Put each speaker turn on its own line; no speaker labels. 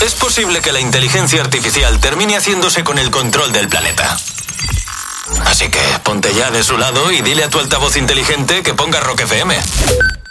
es posible que la inteligencia artificial termine haciéndose con el control del planeta. Así que ponte ya de su lado y dile a tu altavoz inteligente que ponga Rock FM.